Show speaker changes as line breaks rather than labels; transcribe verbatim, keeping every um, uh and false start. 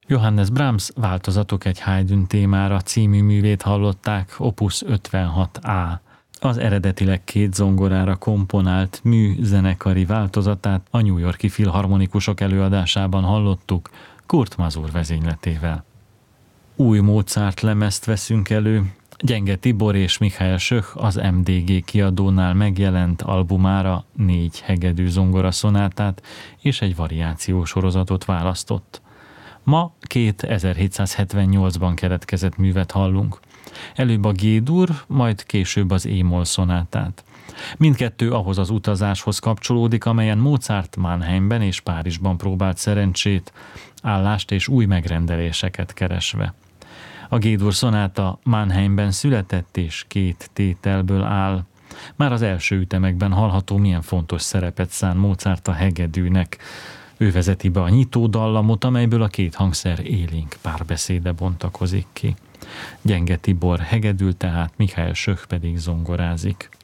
Johannes Brahms Változatok egy Haydn témára című művét hallották, opus ötvenhat á. Az eredetileg két zongorára komponált mű zenekari változatát a New York-i filharmonikusok előadásában hallottuk Kurt Masur vezényletével. Új Mozart lemezt veszünk elő, Gyenge Tibor és Michael Schöch az em dé gé kiadónál megjelent albumára négy hegedű zongora szonátát és egy variáció sorozatot választott. Ma két ezerhétszázhetvennyolcban keletkezett művet hallunk. Előbb a G-dur, majd később az E-moll szonátát. Mindkettő ahhoz az utazáshoz kapcsolódik, amelyen Mozart Mannheimben és Párizsban próbált szerencsét, állást és új megrendeléseket keresve. A G-dur szonáta Mannheimben született és két tételből áll. Már az első ütemekben hallható, milyen fontos szerepet szán Mozart a hegedűnek. Ő vezeti be a nyitó dallamot, amelyből a két hangszer élénk párbeszéde bontakozik ki. Gyenge Tibor hegedül, tehát Michael Schöch pedig zongorázik.